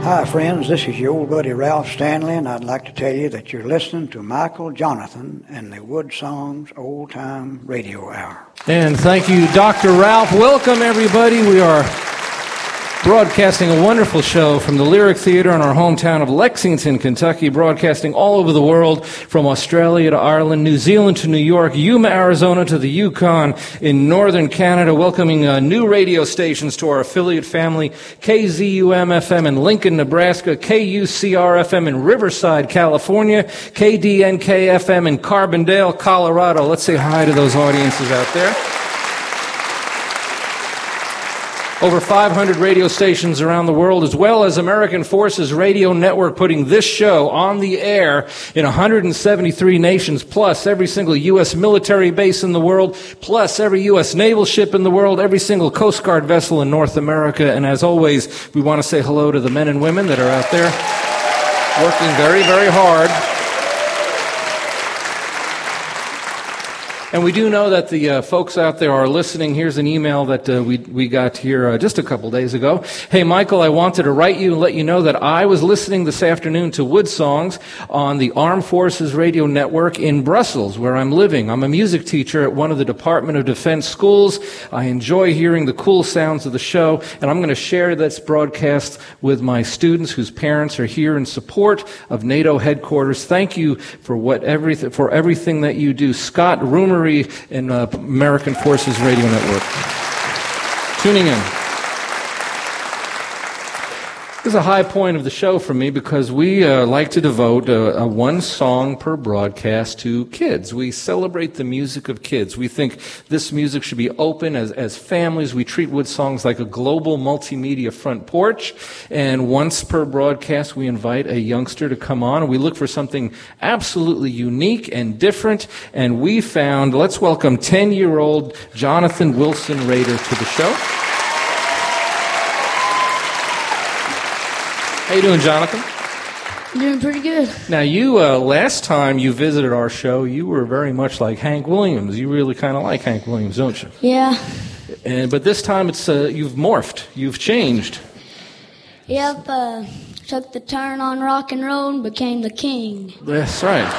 Hi, friends. This is your old buddy Ralph Stanley, and I'd like to tell you that you're listening to Michael Jonathan and the Wood Songs Old Time Radio Hour. And thank you, Dr. Ralph. Welcome, everybody. We are broadcasting a wonderful show from the Lyric Theater in our hometown of Lexington, Kentucky, broadcasting all over the world, from Australia to Ireland, New Zealand to New York, Yuma, Arizona to the Yukon in northern Canada, welcoming new radio stations to our affiliate family, KZUM-FM in Lincoln, Nebraska, KUCR-FM in Riverside, California, KDNK-FM in Carbondale, Colorado. Let's say hi to those audiences out there. Over 500 radio stations around the world, as well as American Forces Radio Network, putting this show on the air in 173 nations, plus every single U.S. military base in the world, plus every U.S. naval ship in the world, every single Coast Guard vessel in North America. And as always, we want to say hello to the men and women that are out there working very, very hard. And we do know that the folks out there are listening. Here's an email that we got here just a couple days ago. Hey, Michael, I wanted to write you and let you know that I was listening this afternoon to Wood Songs on the Armed Forces Radio Network in Brussels, where I'm living. I'm a music teacher at one of the Department of Defense schools. I enjoy hearing the cool sounds of the show, and I'm going to share this broadcast with my students whose parents are here in support of NATO headquarters. Thank you for everything that you do. Scott Rumery in American Forces Radio Network. Tuning in. This is a high point of the show for me because we like to devote one song per broadcast to kids. We celebrate the music of kids. We think this music should be open as families. We treat Wood Songs like a global multimedia front porch. And once per broadcast, we invite a youngster to come on, and we look for something absolutely unique and different. And we found, let's welcome 10-year-old Jonathan Wilson Rader to the show. How you doing, Jonathan? I'm doing pretty good. Now, you last time you visited our show, you were very much like Hank Williams. You really kind of like Hank Williams, don't you? Yeah. But this time it's you've morphed. You've changed. Yep. Took the turn on rock and roll and became the king. That's right.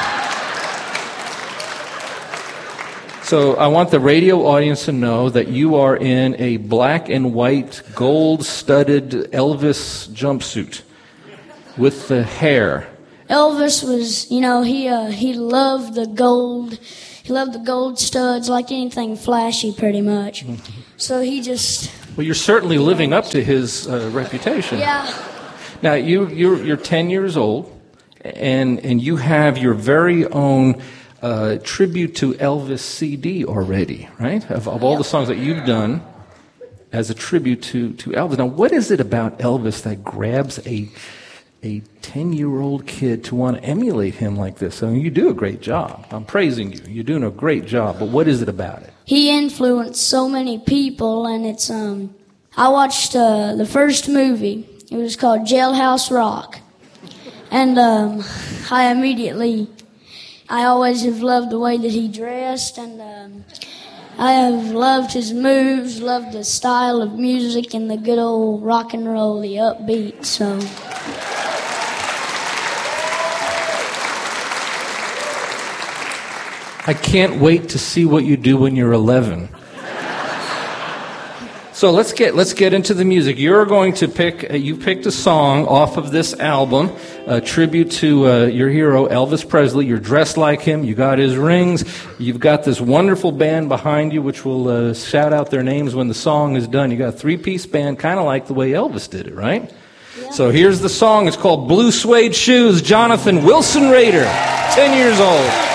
So I want the radio audience to know that you are in a black and white, gold-studded Elvis jumpsuit with the hair. Elvis was, he loved the gold. He loved the gold studs, like anything flashy, pretty much. So he just... Well, you're certainly living up to his reputation. Yeah. Now, you're 10 years old, and you have your very own... tribute to Elvis CD already, right? Of all the songs that you've done as a tribute to Elvis. Now, what is it about Elvis that grabs a 10-year-old kid to want to emulate him like this? I mean, you do a great job. I'm praising you. You're doing a great job. But what is it about it? He influenced so many people, and it's I watched the first movie. It was called Jailhouse Rock, and I always have loved the way that he dressed, and I have loved his moves, loved the style of music and the good old rock and roll, the upbeat, so... I can't wait to see what you do when you're 11. So let's get into the music. You're going to you picked a song off of this album, a tribute to your hero, Elvis Presley. You're dressed like him. You got his rings. You've got this wonderful band behind you, which will shout out their names when the song is done. You got a three-piece band, kind of like the way Elvis did it, right? Yeah. So here's the song. It's called Blue Suede Shoes. Jonathan Wilson Rader, 10 years old.